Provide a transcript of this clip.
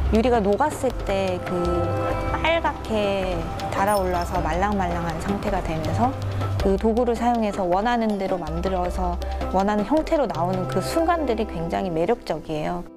유리가 녹았을 때 그 빨갛게 달아올라서 말랑말랑한 상태가 되면서 그 도구를 사용해서 원하는 대로 만들어서 원하는 형태로 나오는 그 순간들이 굉장히 매력적이에요.